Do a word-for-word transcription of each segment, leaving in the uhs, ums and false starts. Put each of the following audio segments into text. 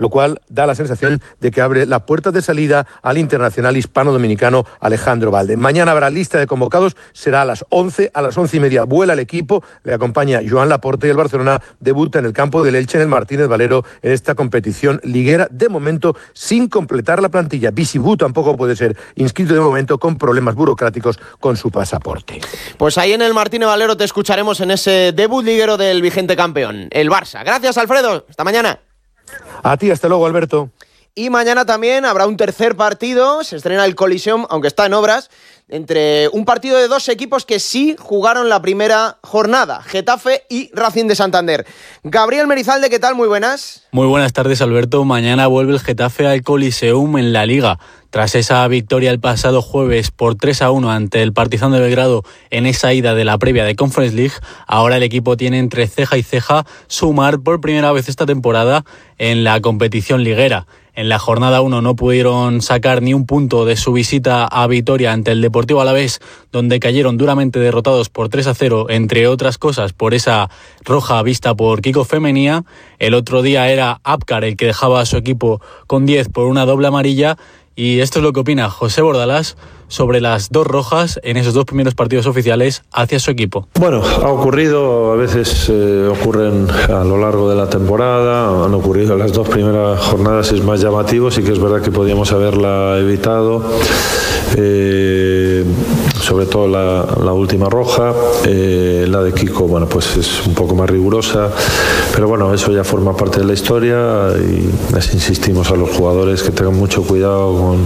lo cual da la sensación de que abre las puertas de salida al internacional hispano-dominicano Alejandro Balde. Mañana habrá lista de convocados, será a las once, a las once y media vuela el equipo, le acompaña Joan Laporta y el Barcelona debuta en el campo del Elche en el Martínez Valero en esta competición liguera, de momento sin completar la plantilla. Bisibú tampoco puede ser inscrito de momento con problemas burocráticos con su pasaporte. Pues ahí en el Martínez Valero te escucharemos en ese debut liguero del vigente campeón, el Barça. Gracias, Alfredo. Hasta mañana. A ti, hasta luego, Alberto. Y mañana también habrá un tercer partido, se estrena el Coliseum, aunque está en obras, entre un partido de dos equipos que sí jugaron la primera jornada, Getafe y Racing de Santander. Gabriel Merizalde, ¿qué tal? Muy buenas. Muy buenas tardes, Alberto. Mañana vuelve el Getafe al Coliseum en la Liga. Tras esa victoria el pasado jueves por tres a uno ante el Partizan de Belgrado en esa ida de la previa de Conference League, ahora el equipo tiene entre ceja y ceja sumar por primera vez esta temporada en la competición liguera. En la jornada uno no pudieron sacar ni un punto de su visita a Vitoria ante el Deportivo Alavés, donde cayeron duramente derrotados por tres a cero, entre otras cosas por esa roja vista por Kiko Femenía. El otro día era Apcar el que dejaba a su equipo con diez por una doble amarilla. Y esto es lo que opina José Bordalás sobre las dos rojas en esos dos primeros partidos oficiales hacia su equipo. Bueno, ha ocurrido, a veces eh, ocurren a lo largo de la temporada, han ocurrido en las dos primeras jornadas, es más llamativo, sí que es verdad que podíamos haberla evitado, eh, sobre todo la, la última roja, eh, la de Kiko, bueno, pues es un poco más rigurosa, pero bueno, eso ya forma parte de la historia y les insistimos a los jugadores que tengan mucho cuidado con,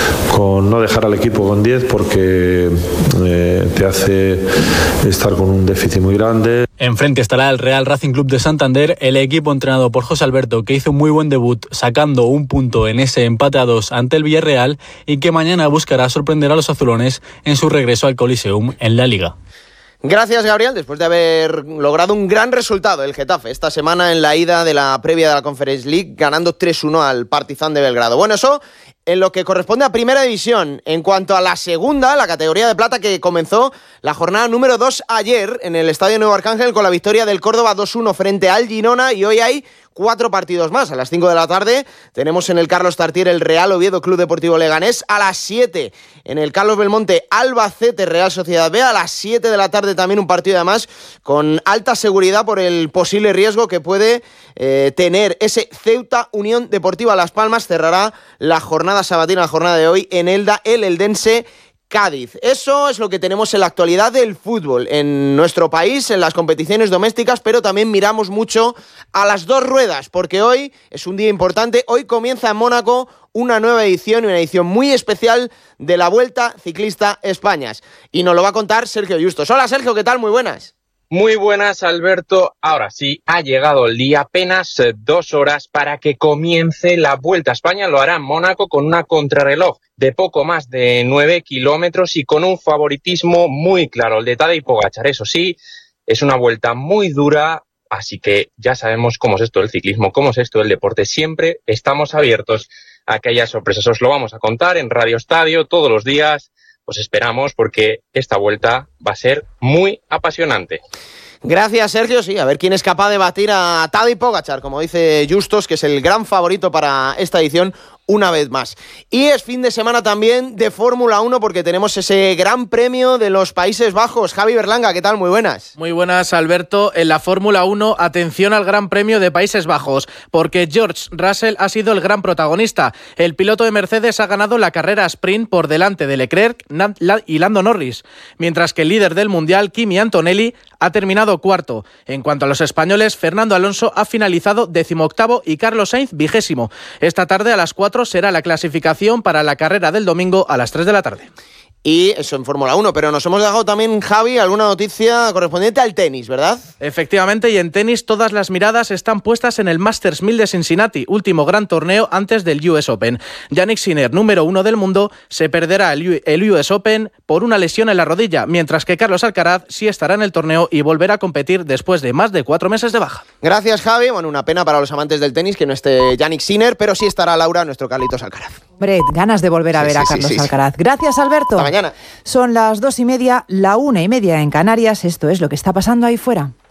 con no dejar al equipo con diez porque eh, te hace estar con un déficit muy grande. Enfrente estará el Real Racing Club de Santander, el equipo entrenado por José Alberto, que hizo un muy buen debut sacando un punto en ese empate a dos ante el Villarreal y que mañana buscará sorprender a los azulones en su regreso al Coliseum en la Liga. Gracias, Gabriel, después de haber logrado un gran resultado el Getafe esta semana en la ida de la previa de la Conference League, ganando tres uno al Partizan de Belgrado. Bueno, eso en lo que corresponde a Primera División. En cuanto a la segunda, la categoría de plata, que comenzó la jornada número dos ayer en el Estadio Nuevo Arcángel con la victoria del Córdoba dos uno frente al Girona, y hoy hay cuatro partidos más. A las cinco de la tarde tenemos en el Carlos Tartiere el Real Oviedo Club Deportivo Leganés. A las siete en el Carlos Belmonte Albacete Real Sociedad B. A las siete de la tarde también un partido además con alta seguridad por el posible riesgo que puede eh, tener ese Ceuta Unión Deportiva Las Palmas. Cerrará la jornada sabatina, la jornada de hoy en Elda, el Eldense Cádiz. Eso es lo que tenemos en la actualidad del fútbol en nuestro país, en las competiciones domésticas, pero también miramos mucho a las dos ruedas, porque hoy es un día importante. Hoy comienza en Mónaco una nueva edición y una edición muy especial de la Vuelta Ciclista Españas. Y nos lo va a contar Sergio Justos. Hola, Sergio, ¿qué tal? Muy buenas. Muy buenas, Alberto. Ahora sí, ha llegado el día, apenas dos horas para que comience la Vuelta a España. Lo hará en Mónaco con una contrarreloj de poco más de nueve kilómetros y con un favoritismo muy claro, el de Tadej Pogačar. Eso sí, es una vuelta muy dura, así que ya sabemos cómo es esto del ciclismo, cómo es esto del deporte. Siempre estamos abiertos a que haya sorpresas. Os lo vamos a contar en Radio Estadio todos los días. Os esperamos porque esta vuelta va a ser muy apasionante. Gracias, Sergio. Sí, a ver quién es capaz de batir a Tadej Pogačar, como dice Justos, que es el gran favorito para esta edición una vez más. Y es fin de semana también de Fórmula uno porque tenemos ese gran premio de los Países Bajos. Javi Berlanga, ¿qué tal? Muy buenas. Muy buenas, Alberto. En la Fórmula uno, atención al Gran Premio de Países Bajos, porque George Russell ha sido el gran protagonista. El piloto de Mercedes ha ganado la carrera sprint por delante de Leclerc y Lando Norris, mientras que el líder del Mundial, Kimi Antonelli, ha terminado cuarto. En cuanto a los españoles, Fernando Alonso ha finalizado decimoctavo y Carlos Sainz vigésimo. Esta tarde a las cuatro será la clasificación para la carrera del domingo a las tres de la tarde. Y eso en Fórmula uno, pero nos hemos dejado también, Javi, alguna noticia correspondiente al tenis, ¿verdad? Efectivamente, y en tenis todas las miradas están puestas en el Masters mil de Cincinnati, último gran torneo antes del U S Open. Jannik Sinner, número uno del mundo, se perderá el U S Open por una lesión en la rodilla, mientras que Carlos Alcaraz sí estará en el torneo y volverá a competir después de más de cuatro meses de baja. Gracias, Javi. Bueno, una pena para los amantes del tenis que no esté Jannik Sinner, pero sí estará Laura, nuestro Carlitos Alcaraz. Hombre, ganas de volver a ver sí, sí, a Carlos sí, sí. Alcaraz. Gracias, Alberto. Hasta mañana. Son las dos y media, la una y media en Canarias. Esto es lo que está pasando ahí fuera.